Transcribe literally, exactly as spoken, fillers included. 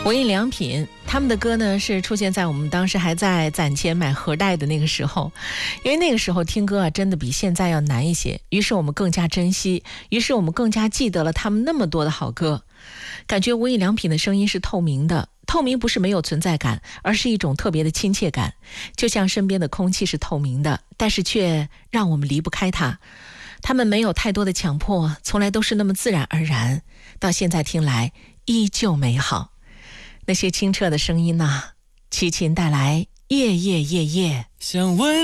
无印良品他们的歌呢是出现在我们当时还在攒钱买盒带的那个时候，因为那个时候听歌啊真的比现在要难一些，于是我们更加珍惜，于是我们更加记得了他们那么多的好歌。感觉无印良品的声音是透明的，透明不是没有存在感，而是一种特别的亲切感，就像身边的空气是透明的，但是却让我们离不开它。他们没有太多的强迫，从来都是那么自然而然，到现在听来依旧美好。那些清澈的声音啊，齐秦带来夜夜夜夜。 想问